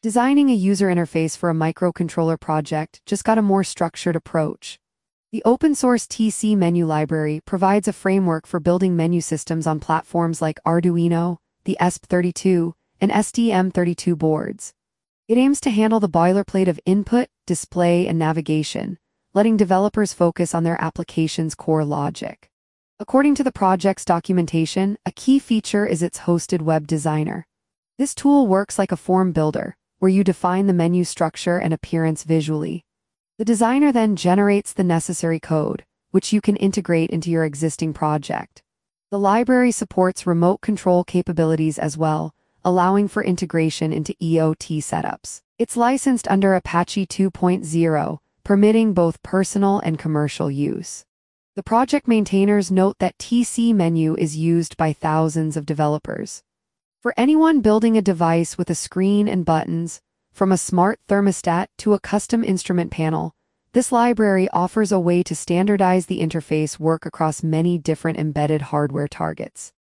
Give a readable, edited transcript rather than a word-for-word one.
Designing a user interface for a microcontroller project just got a more structured approach. The open-source TC Menu library provides a framework for building menu systems on platforms like Arduino, the ESP32, and STM32 boards. It aims to handle the boilerplate of input, display, and navigation, letting developers focus on their application's core logic. According to the project's documentation, a key feature is its hosted web designer. This tool works like a form builder, where you define the menu structure and appearance visually. The designer then generates the necessary code, which you can integrate into your existing project. The library supports remote control capabilities as well, allowing for integration into EOT setups. It's licensed under Apache 2.0, permitting both personal and commercial use. The project maintainers note that TC Menu is used by thousands of developers. For anyone building a device with a screen and buttons, from a smart thermostat to a custom instrument panel, this library offers a way to standardize the interface work across many different embedded hardware targets.